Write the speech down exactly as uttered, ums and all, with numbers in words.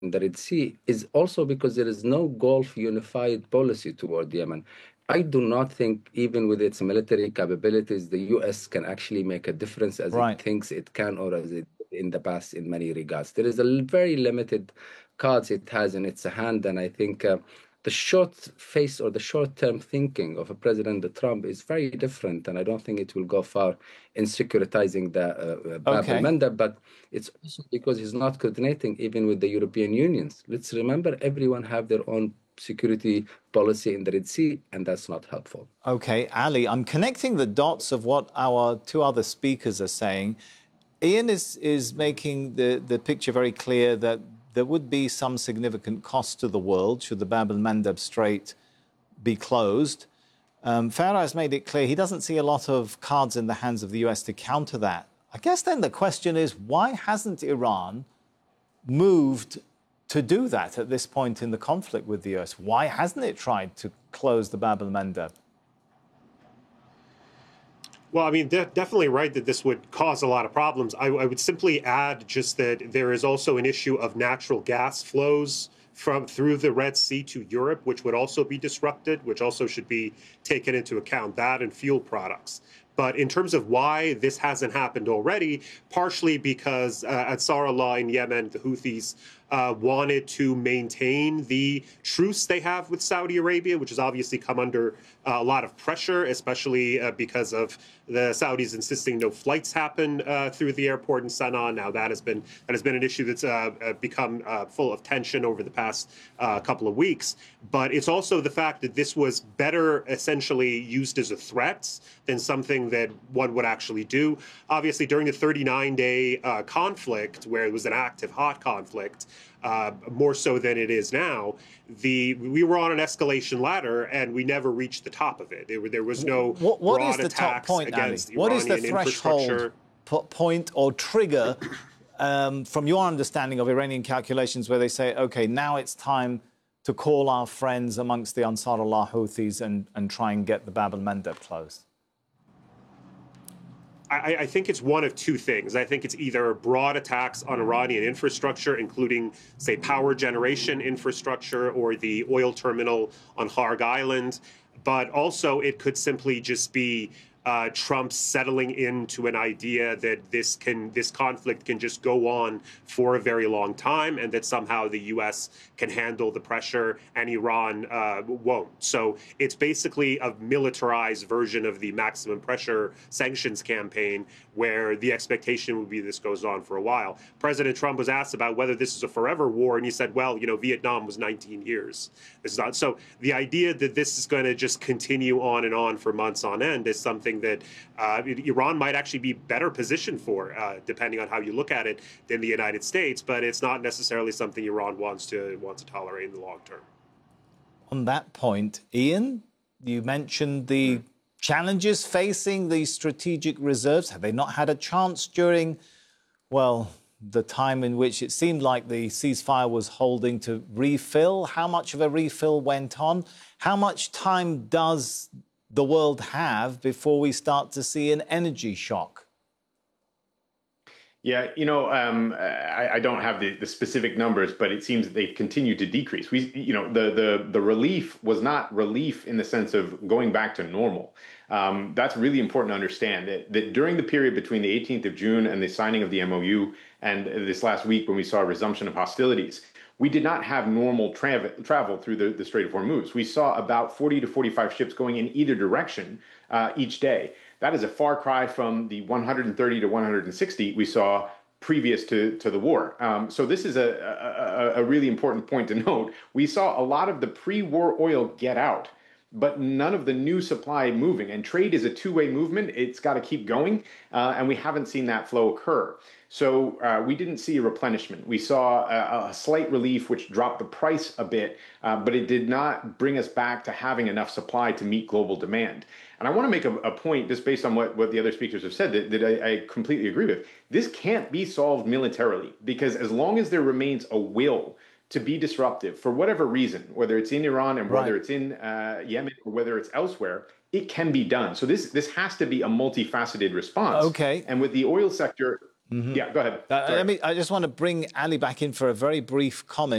the Red Sea is also because there is no Gulf unified policy toward Yemen. I do not think, even with its military capabilities, the U S can actually make a difference as Right. it thinks it can, or as it in the past in many regards. There is a very limited cards it has in its hand, and I think uh, the short face or the short-term thinking of a President Trump is very different, and I don't think it will go far in securitizing the uh, Bab Okay. al-Mandab, but it's also because he's not coordinating even with the European unions. Let's remember, everyone have their own security policy in the Red Sea, and that's not helpful. Okay, Ali, I'm connecting the dots of what our two other speakers are saying. Ian is, is making the, the picture very clear that there would be some significant cost to the world should the Bab el-Mandeb Strait be closed. Um, Farah has made it clear he doesn't see a lot of cards in the hands of the U S to counter that. I guess then the question is, why hasn't Iran moved to do that at this point in the conflict with the U S? Why hasn't it tried to close the Bab el-Mandeb? Well, I mean, they're definitely right that this would cause a lot of problems. I, I would simply add just that there is also an issue of natural gas flows from through the Red Sea to Europe, which would also be disrupted, which also should be taken into account, that and fuel products. But in terms of why this hasn't happened already, partially because uh, Ansarullah in Yemen, the Houthis, uh, wanted to maintain the truce they have with Saudi Arabia, which has obviously come under uh, a lot of pressure, especially uh, because of the Saudis insisting no flights happen uh, through the airport in Sana'a. Now that has been that has been an issue that's uh, become uh, full of tension over the past uh, couple of weeks. But it's also the fact that this was better essentially used as a threat than something that one would actually do. Obviously, during the thirty-nine day uh, conflict, where it was an active, hot conflict, uh, more so than it is now, the we were on an escalation ladder and we never reached the top of it. There, there was no what, what broad is the attacks top point, against Ali? What is the Iranian threshold point or trigger um, from your understanding of Iranian calculations where they say, OK, now it's time to call our friends amongst the Ansarullah Houthis and, and try and get the Bab el-Mandeb closed? I, I think it's one of two things. I think it's either broad attacks on Iranian infrastructure, including, say, power generation infrastructure or the oil terminal on Harg Island. But also it could simply just be uh, Trump settling into an idea that this can this conflict can just go on for a very long time, and that somehow the U S can handle the pressure and Iran uh, won't. So it's basically a militarized version of the maximum pressure sanctions campaign, where the expectation would be this goes on for a while. President Trump was asked about whether this is a forever war, and he said, well, you know, Vietnam was nineteen years. This is not, so the idea that this is going to just continue on and on for months on end is something that uh, Iran might actually be better positioned for, uh, depending on how you look at it, than the United States. But it's not necessarily something Iran wants to wants to tolerate in the long term. On that point, Ian, you mentioned the challenges facing the strategic reserves. Have they not had a chance during, well, the time in which it seemed like the ceasefire was holding to refill? How much of a refill went on? How much time does the world have before we start to see an energy shock? Yeah, you know, um, I, I don't have the, the specific numbers, but it seems that they continue to decrease. We, you know, the the the relief was not relief in the sense of going back to normal. Um, that's really important to understand that, that during the period between the eighteenth of June and the signing of the M O U and this last week when we saw a resumption of hostilities, we did not have normal travel travel through the, the Strait of Hormuz. We saw about forty to forty-five ships going in either direction uh, each day. That is a far cry from the one hundred thirty to one hundred sixty we saw previous to, to the war. Um, so this is a, a, a really important point to note. We saw a lot of the pre-war oil get out, but none of the new supply moving. And trade is a two-way movement. It's got to keep going, uh, and we haven't seen that flow occur. So uh, we didn't see a replenishment. We saw a, a slight relief, which dropped the price a bit, uh, but it did not bring us back to having enough supply to meet global demand. And I want to make a, a point, just based on what, what the other speakers have said, that, that I, I completely agree with. This can't be solved militarily, because as long as there remains a will to be disruptive for whatever reason, whether it's in Iran and whether right. it's in uh, Yemen or whether it's elsewhere, it can be done. So this this has to be a multifaceted response. Okay. And with the oil sector, mm-hmm. yeah, go ahead. Uh, let me. I just want to bring Ali back in for a very brief comment.